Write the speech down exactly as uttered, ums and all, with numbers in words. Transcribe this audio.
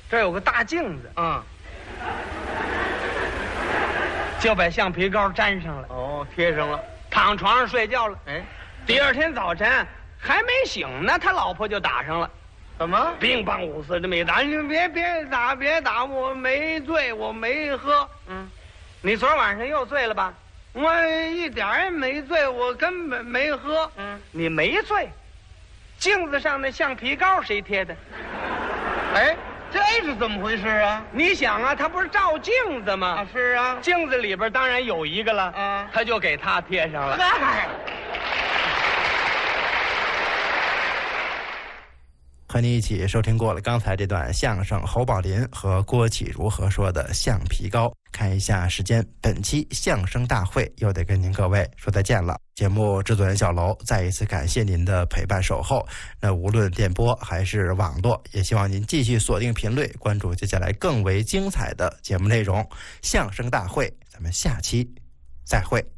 这有个大镜子， 嗯， 就把橡皮膏粘上了。 哦，贴上了。 躺床上睡觉了。 哎， 第二天早晨还没醒呢，他老婆就打上了。 怎么？ 乒乓五四这么一打，你别别打别打，我没醉，我没喝。 嗯， 你昨儿晚上又醉了吧？我一点儿也没醉，我根本没喝。 嗯， 你没醉，镜子上那橡皮膏谁贴的？ 哎，这是怎么回事啊？ 你想啊，他不是照镜子吗？ 啊，是啊。 镜子里边当然有一个了。 啊， 他就给他贴上了。 嗨。 和你一起收听过了刚才这段相声，侯宝林和郭启儒合说的橡皮膏。看一下时间，本期相声大会又得跟您各位说再见了。节目制作人小楼再一次感谢您的陪伴守候。那无论电波还是网络，也希望您继续锁定频率，关注接下来更为精彩的节目内容。相声大会，咱们下期再会。